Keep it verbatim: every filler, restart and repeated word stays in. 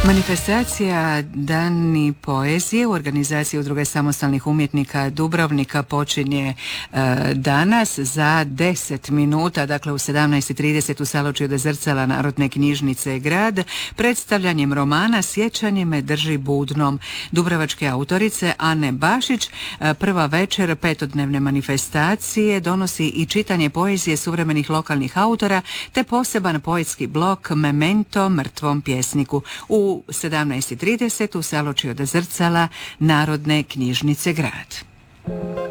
Manifestacija Dani poezije u organizaciji Udruge samostalnih umjetnika Dubrovnika počinje e, danas za deset minuta, dakle u sedamnaest i trideset u Saloči od Zrcala Narodne knjižnice Grad, predstavljanjem romana Sjećanje me drži budnom dubrovačke autorice Ane Bašić. E, prva večer petodnevne manifestacije donosi i čitanje poezije suvremenih lokalnih autora te poseban poetski blok Memento mrtvom pjesniku. U U sedamnaest i trideset u Saloči od Zrcala Narodne knjižnice Grad.